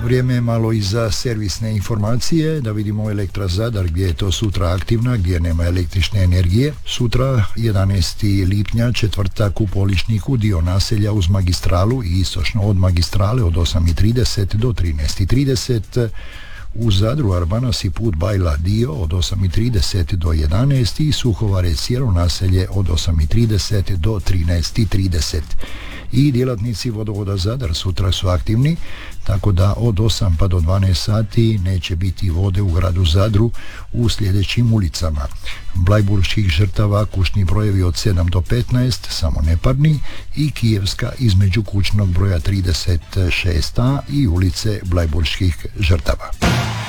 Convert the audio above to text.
Vrijeme je malo i za servisne informacije, da vidimo Elektra Zadar gdje je to sutra aktivna, gdje nema električne energije. Sutra 11. lipnja, četvrtak u Poličniku, dio naselja uz magistralu i istočno od magistrale od 8.30 do 13.30. U Zadru Arbanas i put Bajla dio od 8.30 do 11. i Suhovare Sjero naselje od 8.30 do 13.30. I djelatnici vodovoda Zadar sutra su aktivni, tako da od 8 pa do 12 sati neće biti vode u gradu Zadru u sljedećim ulicama: Blajburških žrtava kućni brojevi od 7 do 15, samo neparni, i Kijevska između kućnog broja 36a i ulice Blajburških žrtava.